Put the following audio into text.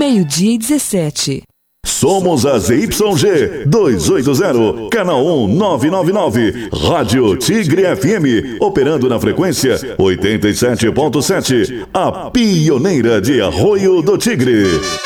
12:17. Somos a ZYG 280, canal 1999, Rádio Tigre FM, operando na frequência 87.7, a pioneira de Arroio do Tigre.